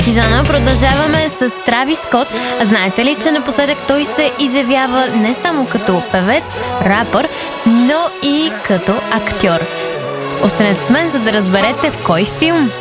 Тизана, продължаваме с Травис Скот. А знаете ли, че напоследък той се изявява не само като певец, рапър, но и като актьор? Останете с мен, за да разберете в кой филм.